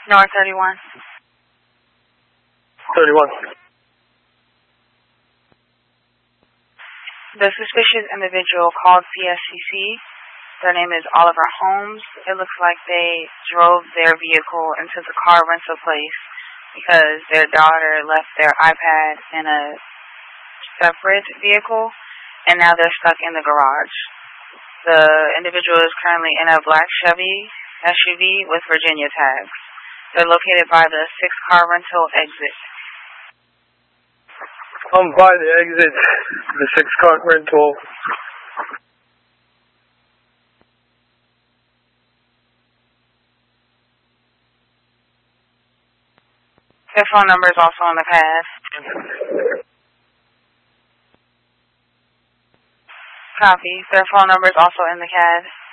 North 31. 31. The suspicious individual called CSCC. Their name is Oliver Holmes. It looks like they drove their vehicle into the car rental place because their daughter left their iPad in a separate vehicle, and now they're stuck in the garage. The individual is currently in a black Chevy SUV with Virginia tags. They're located by the 6-car rental exit. I'm by the exit, the 6-car rental. Their phone number is also on the pad. Copy. Their phone number is also in the CAD.